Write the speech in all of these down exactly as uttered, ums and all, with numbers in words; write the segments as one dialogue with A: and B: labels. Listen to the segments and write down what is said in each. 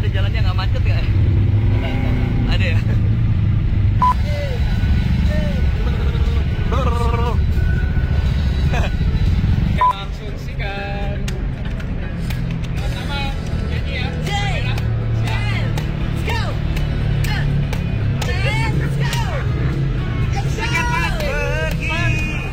A: jalannya nggak macet nggak? Ada ya?
B: Oke, langsung sih kan. Pertama jadi ya.
A: Let's go! Let's go! Selamat pergi!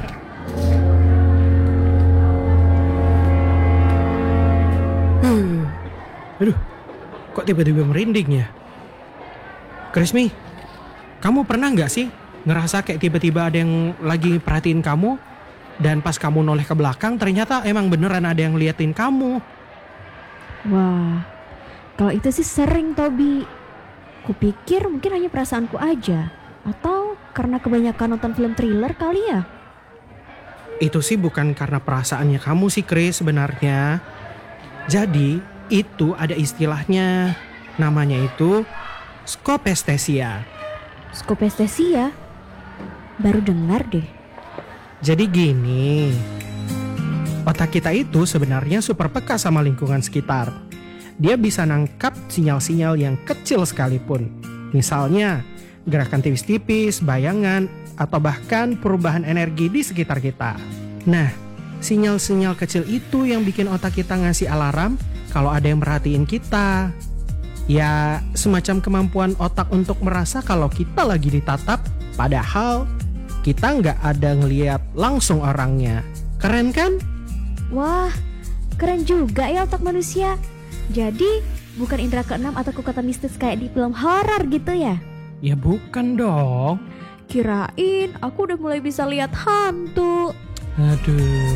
C: Huh. Aduh, kok tiba-tiba merinding ya? Krismi, kamu pernah nggak sih ngerasa kayak tiba-tiba ada yang lagi perhatiin kamu, dan pas kamu noleh ke belakang ternyata emang beneran ada yang liatin kamu?
D: Wah, kalau itu sih sering, Tobi. Kupikir mungkin hanya perasaanku aja, atau karena kebanyakan nonton film thriller kali ya?
C: Itu sih bukan karena perasaannya kamu sih, Kris, sebenarnya. Jadi, itu ada istilahnya. Namanya itu skopestesia.
D: Skopestesia? Baru dengar deh.
C: Jadi gini, otak kita itu sebenarnya super peka sama lingkungan sekitar. Dia bisa nangkap sinyal-sinyal yang kecil sekalipun. Misalnya, gerakan tipis-tipis, bayangan, atau bahkan perubahan energi di sekitar kita. Nah, sinyal-sinyal kecil itu yang bikin otak kita ngasih alarm kalau ada yang merhatiin kita. Ya, semacam kemampuan otak untuk merasa kalau kita lagi ditatap, padahal kita nggak ada ngeliat langsung orangnya. Keren kan?
D: Wah, keren juga ya otak manusia. Jadi, bukan indera keenam atau kekuatan mistis kayak di film horor gitu ya?
C: Ya bukan dong.
D: Kirain aku udah mulai bisa lihat hantu.
C: Aduh.